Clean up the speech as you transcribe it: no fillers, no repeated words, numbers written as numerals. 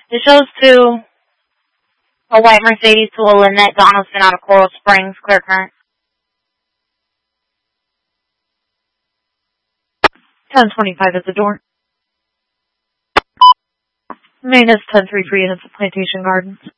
It shows to a white Mercedes to a Lynette Donaldson out of Coral Springs, clear current. 1025 is the door. Main is 1033 units of Plantation Gardens.